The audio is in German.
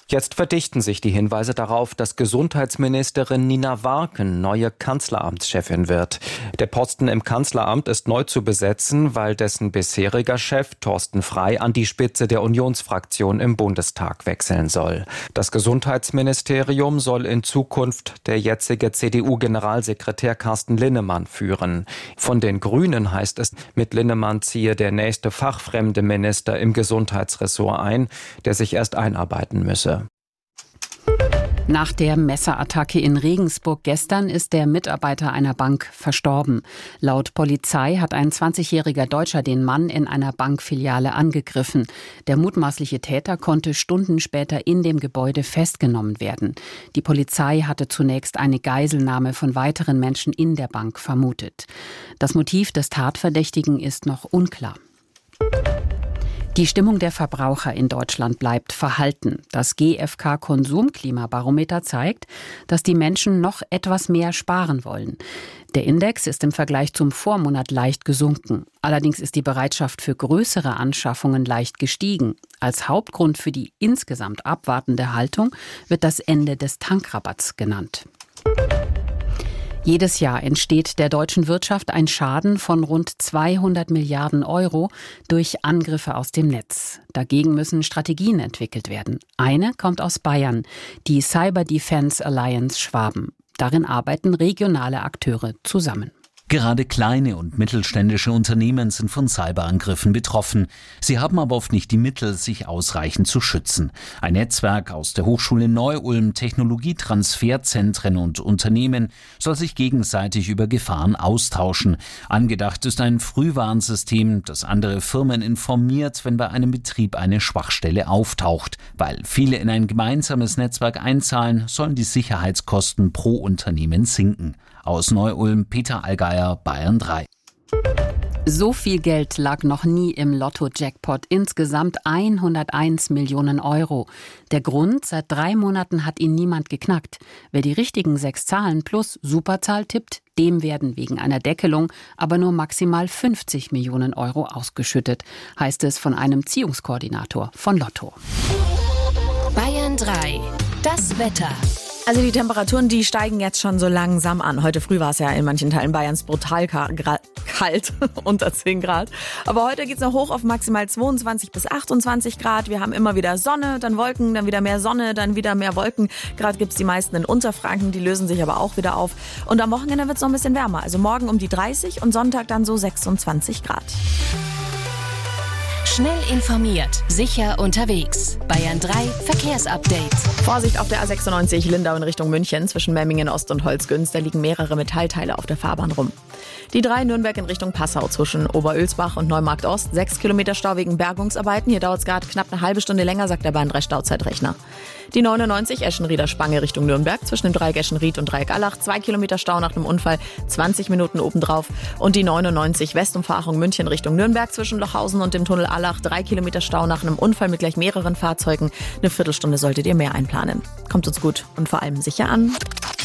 Jetzt verdichten sich die Hinweise darauf, dass Gesundheitsministerin Nina Warken neue Kanzleramtschefin wird. Der Posten im Kanzleramt ist neu zu besetzen, weil dessen bisheriger Chef Thorsten Frey an die Spitze der Unionsfraktion im Bundestag wechseln soll. Das Gesundheitsministerium soll in Zukunft der jetzige CDU-Generalsekretär Carsten Linnemann führen. Von den Grünen heißt es, mit Linnemann ziehe der nächste fachfremde Minister im Gesundheitsressort ein, der sich erst einarbeiten müsse. Nach der Messerattacke in Regensburg gestern ist der Mitarbeiter einer Bank verstorben. Laut Polizei hat ein 20-jähriger Deutscher den Mann in einer Bankfiliale angegriffen. Der mutmaßliche Täter konnte Stunden später in dem Gebäude festgenommen werden. Die Polizei hatte zunächst eine Geiselnahme von weiteren Menschen in der Bank vermutet. Das Motiv des Tatverdächtigen ist noch unklar. Die Stimmung der Verbraucher in Deutschland bleibt verhalten. Das GfK-Konsumklimabarometer zeigt, dass die Menschen noch etwas mehr sparen wollen. Der Index ist im Vergleich zum Vormonat leicht gesunken. Allerdings ist die Bereitschaft für größere Anschaffungen leicht gestiegen. Als Hauptgrund für die insgesamt abwartende Haltung wird das Ende des Tankrabatts genannt. Jedes Jahr entsteht der deutschen Wirtschaft ein Schaden von rund 200 Milliarden Euro durch Angriffe aus dem Netz. Dagegen müssen Strategien entwickelt werden. Eine kommt aus Bayern, die Cyber Defense Alliance Schwaben. Darin arbeiten regionale Akteure zusammen. Gerade kleine und mittelständische Unternehmen sind von Cyberangriffen betroffen. Sie haben aber oft nicht die Mittel, sich ausreichend zu schützen. Ein Netzwerk aus der Hochschule Neu-Ulm, Technologietransferzentren und Unternehmen soll sich gegenseitig über Gefahren austauschen. Angedacht ist ein Frühwarnsystem, das andere Firmen informiert, wenn bei einem Betrieb eine Schwachstelle auftaucht. Weil viele in ein gemeinsames Netzwerk einzahlen, sollen die Sicherheitskosten pro Unternehmen sinken. Aus Neu-Ulm, Peter Allgeier, Bayern 3. So viel Geld lag noch nie im Lotto-Jackpot. Insgesamt 101 Millionen Euro. Der Grund, seit 3 Monaten hat ihn niemand geknackt. Wer die richtigen 6 Zahlen plus Superzahl tippt, dem werden wegen einer Deckelung aber nur maximal 50 Millionen Euro ausgeschüttet, heißt es von einem Ziehungskoordinator von Lotto. Bayern 3. Das Wetter. Also die Temperaturen, die steigen jetzt schon so langsam an. Heute früh war es ja in manchen Teilen Bayerns brutal kalt, unter 10 Grad. Aber heute geht es noch hoch auf maximal 22 bis 28 Grad. Wir haben immer wieder Sonne, dann Wolken, dann wieder mehr Sonne, dann wieder mehr Wolken. Gerade gibt es die meisten in Unterfranken, die lösen sich aber auch wieder auf. Und am Wochenende wird es noch ein bisschen wärmer. Also morgen um die 30 und Sonntag dann so 26 Grad. Schnell informiert, sicher unterwegs. Bayern 3 Verkehrsupdate. Vorsicht auf der A96 Lindau in Richtung München zwischen Memmingen Ost und Holzgünst. Da liegen mehrere Metallteile auf der Fahrbahn rum. Die 3 Nürnberg in Richtung Passau zwischen Oberölsbach und Neumarkt Ost. 6 Kilometer Stau wegen Bergungsarbeiten. Hier dauert es gerade knapp eine halbe Stunde länger, sagt der Bahn 3 Stauzeitrechner. Die 99 Eschenrieder-Spange Richtung Nürnberg zwischen dem Dreieck Eschenried und Dreieck Allach. 2 Kilometer Stau nach einem Unfall, 20 Minuten obendrauf. Und die 99 Westumfahrung München Richtung Nürnberg zwischen Lochhausen und dem Tunnel Allach. 3 Kilometer Stau nach einem Unfall mit gleich mehreren Fahrzeugen. Eine Viertelstunde solltet ihr mehr einplanen. Kommt uns gut und vor allem sicher an.